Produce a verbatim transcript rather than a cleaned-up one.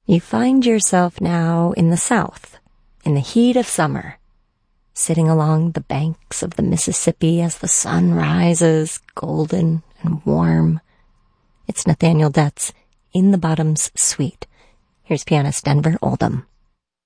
You find yourself now in the South, in the heat of summer, sitting along the banks of the Mississippi as the sun rises, golden and warm. It's Nathaniel Detz in the Bottoms Suite. Here's pianist Denver Oldham.